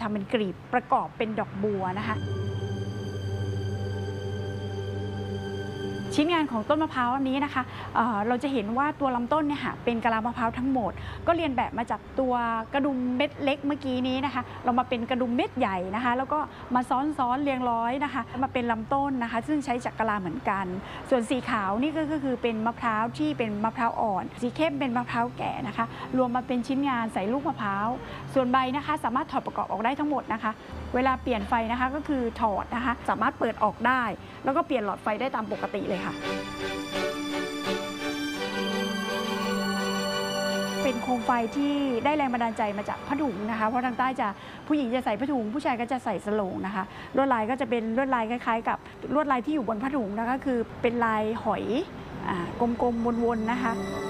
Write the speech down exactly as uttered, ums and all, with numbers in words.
ำเป็นกลีบประกอบเป็นดอกบัวนะคะชิ้นงานของต้นมะพร้าวอันนี้นะคะเเราจะเห็นว่าตัวลำต้นเนี่ยค่ะเป็นกะลามะพร้าวทั้งหมดก็เรียนแบบมาจากตัวกระดุมเม็ดเล็กเมื่อกี้นี้นะคะเรามาเป็นกระดุมเม็ดใหญ่นะคะแล้วก็มาซ้อนๆเรียงร้อยนะคะมาเป็นลำต้นนะคะซึ่งใช้จากกะลาเหมือนกันส่วนสีขาวนี่ก็คือเป็นมะพร้าวที่เป็นมะพร้าวอ่อนสีเข้มเป็นมะพร้าวแก่นะคะรวมมาเป็นชิ้นงานใส่ลูกมะพร้าวส่วนใบนะคะสามารถถอดประกอบออกได้ทั้งหมดนะคะเวลาเปลี่ยนไฟนะคะก็คือถอดนะคะสามารถเปิดออกได้แล้วก็เปลี่ยนหลอดไฟได้ตามปกติเลยค่ะเป็นโคมไฟที่ได้แรงบันดาลใจมาจากผ้าถุงนะคะเพราะทางใต้จะผู้หญิงจะใส่ผ้าถุงผู้ชายก็จะใส่สโลงนะคะลวดลายก็จะเป็นลวดลายคล้ายๆกับลวดลายที่อยู่บนผ้าถุงนะคะคือเป็นลายหอยกลมๆวนๆนะคะ